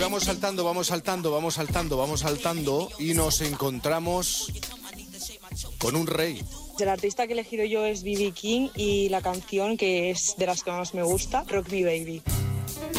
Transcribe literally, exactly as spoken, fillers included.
Vamos saltando, vamos saltando, vamos saltando, vamos saltando y nos encontramos con un rey. El artista que he elegido yo es B B King y la canción que es de las que más me gusta, Rock Me Baby.